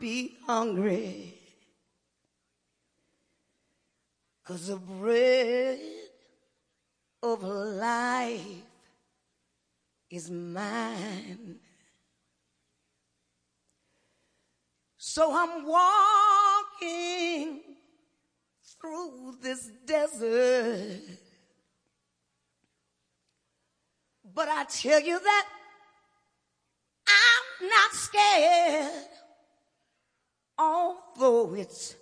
be hungry, 'cause the bread of life is mine. So I'm walking through this desert, but I tell you that I'm not scared, although it's